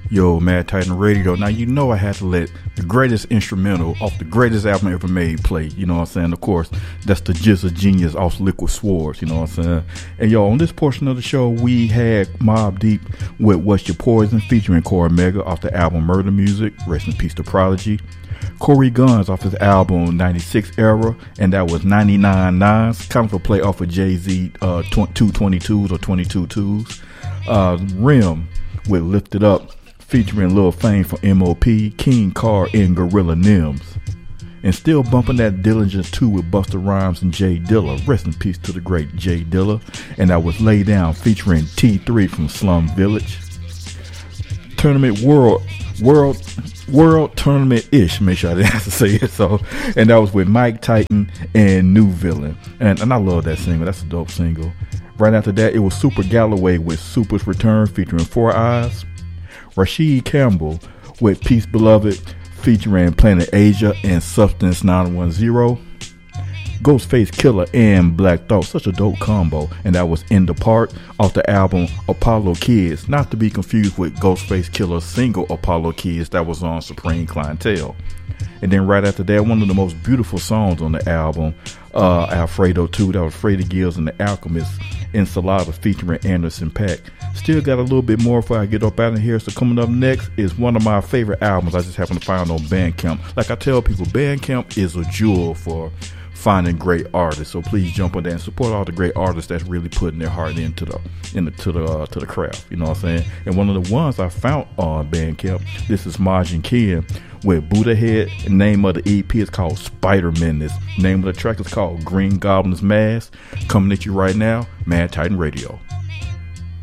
Yo, Mad Titan Radio. Now, you know I had to let the greatest instrumental off the greatest album ever made play. You know what I'm saying? Of course, that's the Jizza Genius off Liquid Swords. You know what I'm saying? And yo, on this portion of the show, we had Mobb Deep with What's Your Poison featuring Cormega off the album Murder Music. Rest in peace to Prodigy. Corey Guns off his album 96 Era, and that was 99 Nines, kind of a play off of Jay-Z 222s or 22 2s. Rim with Lift It Up featuring Lil Fame from M.O.P., King Carr, and Gorilla Nims. And still bumping that Diligence 2 with Busta Rhymes and Jay Dilla. Rest in peace to the great Jay Dilla. And that was Lay Down featuring T3 from Slum Village. Tournament World Tournament-ish, make sure I didn't have to say it. So, and that was with Mike Titan and New Villain. And I love that single. That's a dope single. Right after that, it was Super Galloway with Super's Return featuring Four Eyes. Rashid Campbell with Peace Beloved featuring Planet Asia and Substance 910. Ghostface Killer and Black Thought, such a dope combo, and that was In the Park off the album Apollo Kids, not to be confused with Ghostface Killer's single Apollo Kids that was on Supreme Clientele. And then right after that, one of the most beautiful songs on the album, Alfredo 2, that was Freddie Gibbs and the Alchemist, Ensalada featuring Anderson .Paak. Still got a little bit more before I get up out of here. So coming up next is one of my favorite albums I just happened to find on Bandcamp. Like I tell people, Bandcamp is a jewel for finding great artists. So please jump on there and support all the great artists that's really putting their heart into the craft. You know what I'm saying? And one of the ones I found on Bandcamp, this is Majin Ken with Buddha Head. The name of the EP is called Spider Menace. Name of the track is called Green Goblin's Mask. Coming at you right now, Mad Titan Radio.